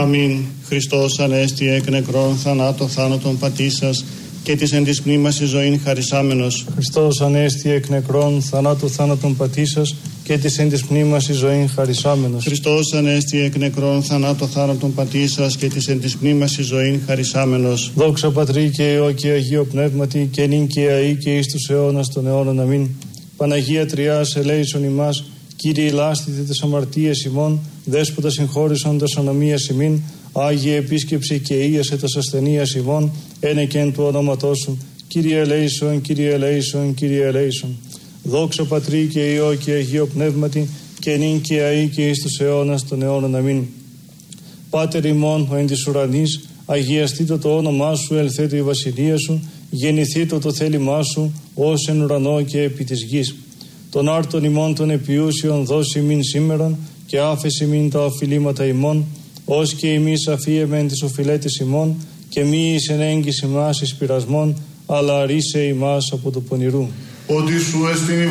Αμήν. Χριστός ανέστη εκ νεκρών θανάτων θάνατον πατήσας και της εν της μνήμασης ζωήν χαρισάμενος. Χριστός ανέστη εκ νεκρών θανάτων θάνατον πατήσας και της εν της μνήμασης ζωήν χαρισάμενος. Χριστός ανέστη εκ νεκρών θανάτων θάνατον πατήσας και της εν της μνήμασης ζωήν χαρισάμενος. Δόξα Πατρί και Υιό και Αγίο Πνεύματι και νυν και αεί και εις τους αιώνας των αιώνων. Αμήν. Παναγία Τριάς ελέησον ημάς. Κύριε ηλάστητε τες αμαρτίες ημών, Δέσποτα συγχώρησον τας ανομίας ημίν, Άγιε επίσκεψη και ίασε τας ασθενείας ημών, ένε και εν του ονόματός σου. Κύριε ελέησον, Κύριε ελέησον, Κύριε ελέησον. Δόξα Πατρί και Υιό και Αγίο Πνεύματι και νυν και αεί και εις τους αιώνας των αιώνων. Αμήν. Πάτερ ημών ο εν της ουρανής, αγιαστήτω το όνομά σου, ελθέτω η βασιλεία σου, γεννηθήτω το θέλημά σου, ως εν ουρανό και επί της γης. Τον άρτον ημών των επιούσιων δώσει ημίν σήμερον και άφεση ημίν τα οφειλήματα ημών, ως και εμείς αφίεμεν τις οφειλέτες ημών και μη εις εν έγκυς ημάς εις πειρασμών, αλλά αρίσε ημάς από το πονηρού. Ότι σου εστιν η